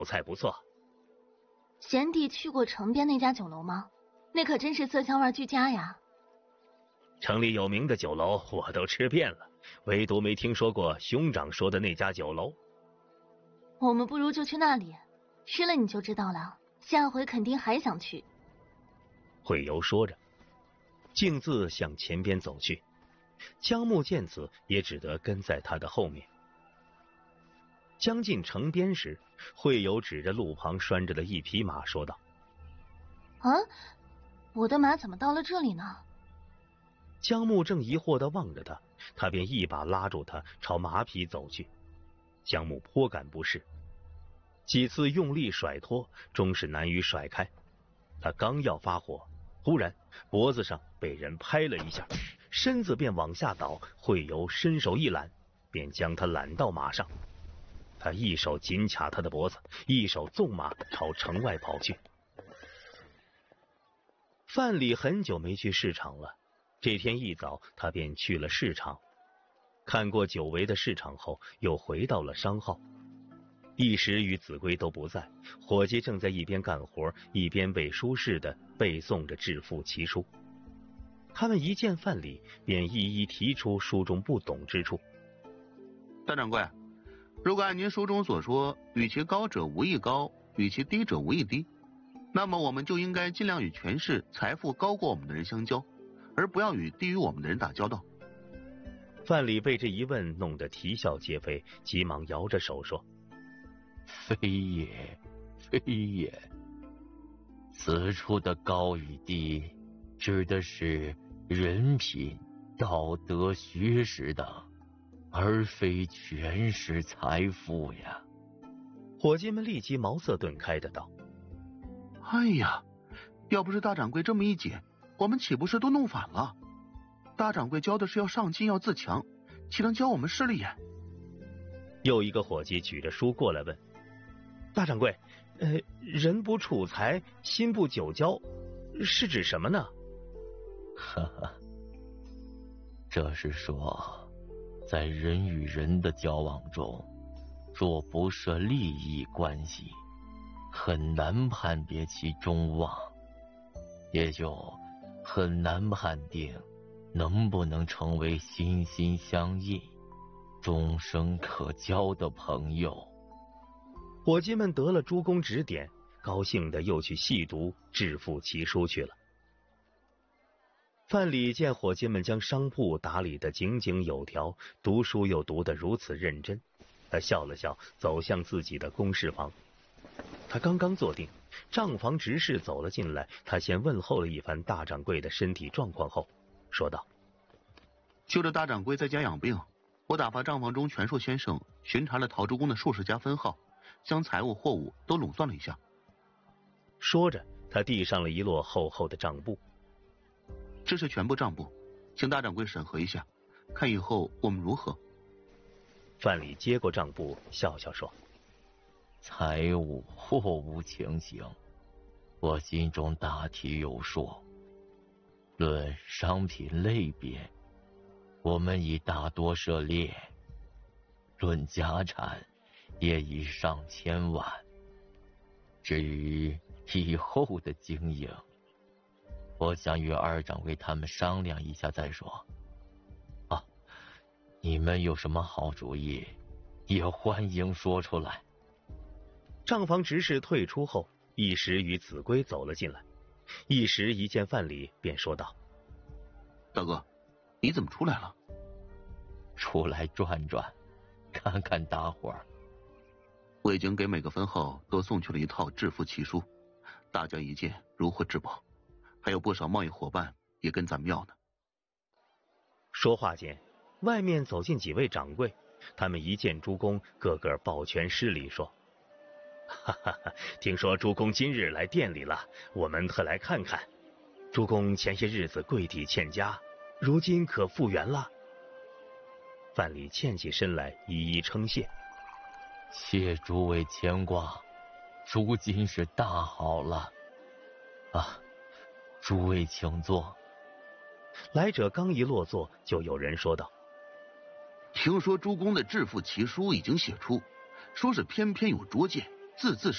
菜不错。 贤弟去过城边那家酒楼吗？那可真是色香味俱佳呀。 城里有名的酒楼我都吃遍了，唯独没听说过兄长说的那家酒楼。 我们不如就去那里，吃了你就知道了，下回肯定还想去。 慧游说着，径自向前边走去。江木见此，也只得跟在他的后面。将近城边时，慧游指着路旁拴着的一匹马说道：“ 啊，我的马怎么到了这里呢？” 江木正疑惑地望着他，他便一把拉住他，朝马匹走去。江木颇感不适，几次用力甩脱，终是难于甩开。他刚要发火，忽然脖子上被人拍了一下，身子便往下倒。慧游伸手一揽，便将他揽到马上。他一手紧卡他的脖子，一手纵马朝城外跑去。范蠡很久没去市场了，这天一早他便去了市场。看过久违的市场后，又回到了商号。一时与子规都不在，伙计正在一边干活，一边背书似的背诵着致富奇书。他们一见范蠡，便一一提出书中不懂之处。 大掌柜，如果按您书中所说，与其高者无异高，与其低者无异低，那么我们就应该尽量与权势、财富高过我们的人相交，而不要与低于我们的人打交道。 范蠡被这一问弄得啼笑皆非，急忙摇着手说：“ 非也，非也。此处的高与低，指的是人品、道德、学识等，而非权势、财富呀。” 伙计们立即茅塞顿开的道：“ 哎呀，要不是大掌柜这么一解，我们岂不是都弄反了？大掌柜教的是要上进要自强，岂能教我们势利眼？” 又一个伙计举着书过来问：“大掌柜，人不处财，心不久交，是指什么呢？” 哈哈，这是说，在人与人的交往中，若不设利益关系，很难判别其中望，也就很难判定能不能成为心心相印、终生可交的朋友。 伙计们得了诸公指点，高兴的又去细读致富奇书去了。范蠡见伙计们将商铺打理得井井有条，读书又读得如此认真，他笑了笑，走向自己的公事房。他刚刚坐定，账房执事走了进来，他先问候了一番大掌柜的身体状况后，说道：“ 就着大掌柜在家养病，我打发账房中全硕先生巡查了陶朱公的数十家分号，将财物货物都拢算了一下。” 说着，他递上了一摞厚厚的账簿。 “这是全部账簿，请大掌柜审核一下，看以后我们如何。” 范蠡接过账簿，笑笑说：“ 财物货物情形，我心中大体有数。论商品类别，我们已大多涉猎；论家产，也已上千万。至于以后的经营，我想与二掌柜他们商量一下再说。啊，你们有什么好主意，也欢迎说出来。” 账房执事退出后，一时与子规走了进来。一时一见范蠡，便说道：“ 大哥，你怎么出来了？”“ 出来转转，看看大伙儿。”“ 我已经给每个分号都送去了一套致富奇书，大家一见如获至宝，还有不少贸易伙伴也跟咱们要呢。” 说话间，外面走进几位掌柜，他们一见诸公，个个抱拳施礼，说：“哈哈哈，听说诸公今日来店里了，我们特来看看。诸公前些日子跪地欠家，如今可复原了？”范蠡欠起身来，一一称谢：“ 谢诸位牵挂，如今是大好了。啊，诸位请坐。” 来者刚一落座，就有人说道：“ 听说诸公的致富奇书已经写出，说是篇篇有拙见，字字